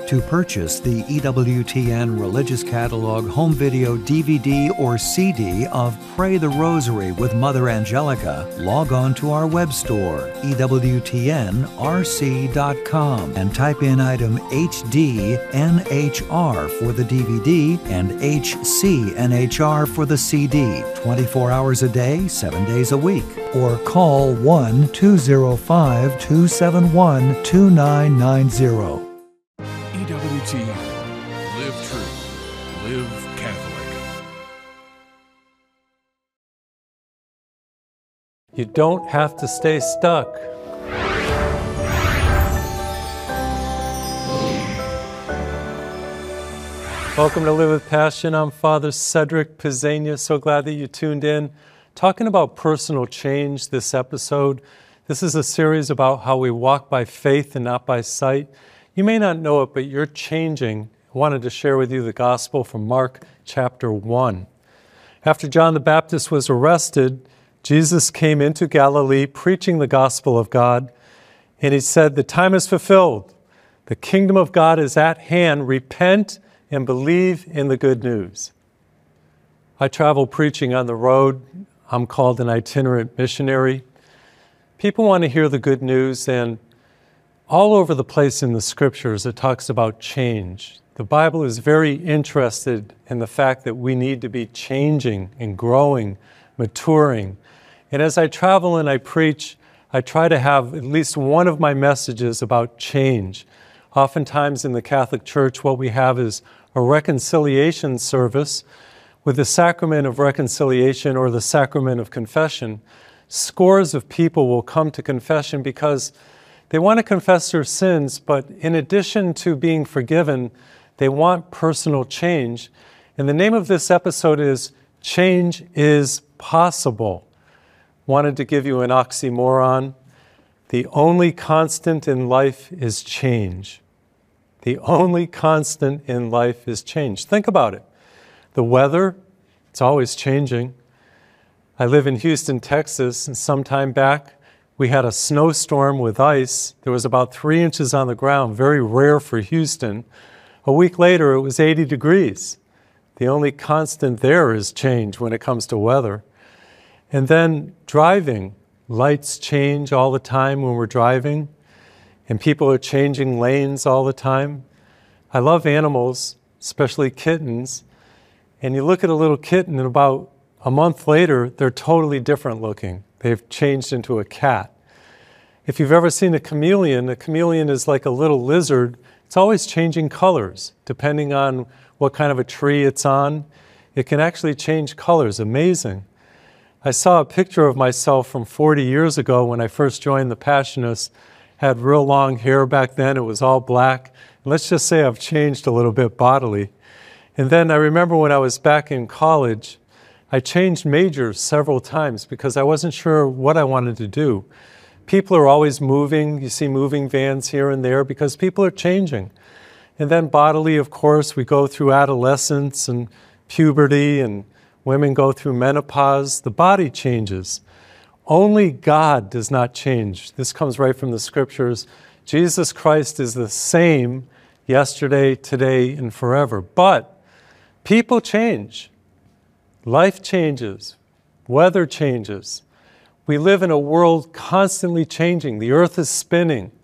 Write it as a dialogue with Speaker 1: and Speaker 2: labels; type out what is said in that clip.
Speaker 1: To purchase the EWTN Religious Catalog home video DVD or CD of Pray the Rosary with Mother Angelica, log on to our web store, EWTNRC.com, and type in item HDNHR for the DVD and HCNHR for the CD, 24 hours a day, 7 days a week. Or call 1-205-271-2990.
Speaker 2: EWTN. Live true. Live Catholic.
Speaker 3: You don't have to stay stuck. Welcome to Live with Passion. I'm Father Cedric Pizzania. So glad that you tuned in. Talking about personal change this episode. This is a series about how we walk by faith and not by sight. You may not know it, but you're changing. I wanted to share with you the gospel from Mark chapter 1. After John the Baptist was arrested, Jesus came into Galilee preaching the gospel of God, and he said, "The time is fulfilled. The kingdom of God is at hand. Repent and believe in the good news." I travel preaching on the road. I'm called an itinerant missionary. People want to hear the good news, and all over the place in the scriptures, it talks about change. The Bible is very interested in the fact that we need to be changing and growing, maturing. And as I travel and I preach, I try to have at least one of my messages about change. Oftentimes in the Catholic Church, what we have is a reconciliation service with the sacrament of reconciliation or the sacrament of confession. Scores of people will come to confession because they want to confess their sins, but in addition to being forgiven, they want personal change. And the name of this episode is Change is Possible. Wanted to give you an oxymoron. The only constant in life is change. The only constant in life is change. Think about it. The weather, it's always changing. I live in Houston, Texas, and some time back, we had a snowstorm with ice. There was about 3 inches on the ground, very rare for Houston. A week later, it was 80 degrees. The only constant there is change when it comes to weather. And then driving. Lights change all the time when we're driving, and people are changing lanes all the time. I love animals, especially kittens. And you look at a little kitten, and about a month later, they're totally different looking. They've changed into a cat. If you've ever seen a chameleon is like a little lizard. It's always changing colors, depending on what kind of a tree it's on. It can actually change colors. Amazing. I saw a picture of myself from 40 years ago when I first joined the Passionists. Had real long hair back then. It was all black. Let's just say I've changed a little bit bodily. And then I remember when I was back in college, I changed majors several times because I wasn't sure what I wanted to do. People are always moving. You see moving vans here and there because people are changing. And then bodily, of course, we go through adolescence and puberty, and women go through menopause. The body changes. Only God does not change. This comes right from the scriptures. Jesus Christ is the same yesterday, today, and forever. But people change. Life changes. Weather changes. We live in a world constantly changing. The earth is spinning.